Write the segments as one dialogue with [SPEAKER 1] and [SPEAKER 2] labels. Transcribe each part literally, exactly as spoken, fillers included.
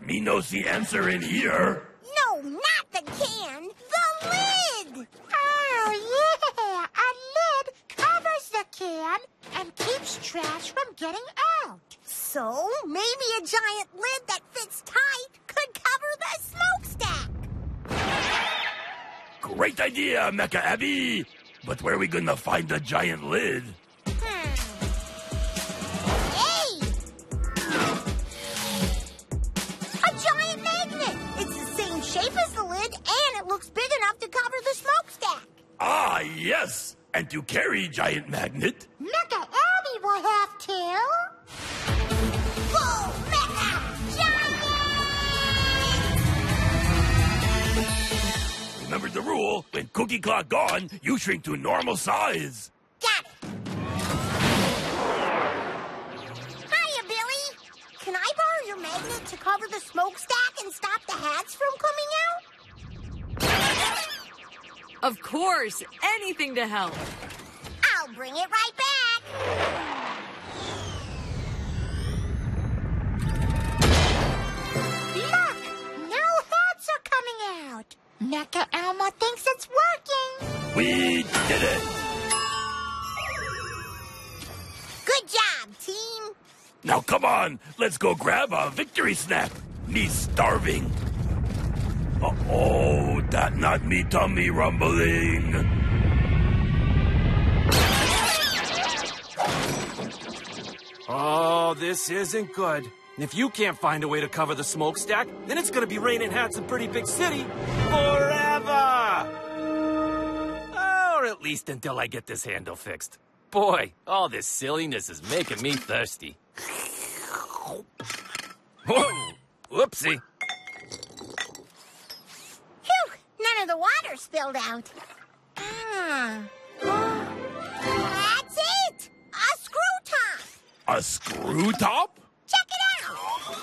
[SPEAKER 1] Me no see answer in here.
[SPEAKER 2] No, not the can. The lid!
[SPEAKER 3] Oh, yeah. A lid covers the can and keeps trash from getting out.
[SPEAKER 2] So, maybe a giant lid that fits tight could cover the smokestack.
[SPEAKER 1] Great idea, Mecha Abby. But where are we gonna find the giant lid?
[SPEAKER 2] Hmm. Hey! A giant magnet! It's the same shape as the lid, and it looks big enough to cover the smokestack.
[SPEAKER 1] Ah, yes. And to carry giant magnet.
[SPEAKER 3] Mecha Abby will have to.
[SPEAKER 2] Whoa, Mecha Giant!
[SPEAKER 1] Remember the rule, when Cookie Clock gone, you shrink to normal size.
[SPEAKER 2] Got it. Hiya, Billy. Can I borrow your magnet to cover the smokestack and stop the hats from coming out?
[SPEAKER 4] Of course, anything to help.
[SPEAKER 2] I'll bring it right back.
[SPEAKER 3] Look, no hats are coming out. Mecha Elmo thinks it's working.
[SPEAKER 1] We did it.
[SPEAKER 2] Good job, team.
[SPEAKER 1] Now come on, let's go grab a victory snack. Me starving. Uh-oh, that not me tummy rumbling.
[SPEAKER 5] Oh, this isn't good. If you can't find a way to cover the smokestack, then it's gonna be raining hats in Pretty Big City forever! Or at least until I get this handle fixed. Boy, all this silliness is making me thirsty. Whoa! Whoopsie.
[SPEAKER 2] Phew, none of the water spilled out. Ah. That's it! A screw top!
[SPEAKER 1] A screw top?
[SPEAKER 2] Check it out!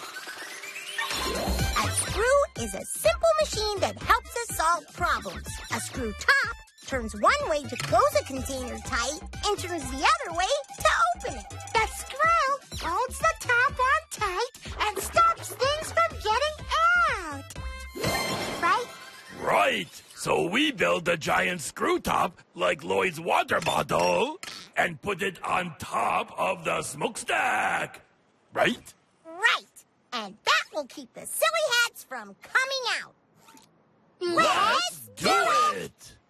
[SPEAKER 2] A screw is a simple machine that helps us solve problems. A screw top turns one way to close a container tight and turns the other way to open it.
[SPEAKER 3] The screw holds the top on tight and stops things from getting out. Right?
[SPEAKER 1] Right. So we build a giant screw top like Lloyd's water bottle and put it on top of the smokestack. Right?
[SPEAKER 2] Right. And that will keep the silly hats from coming out.
[SPEAKER 1] Let's do it!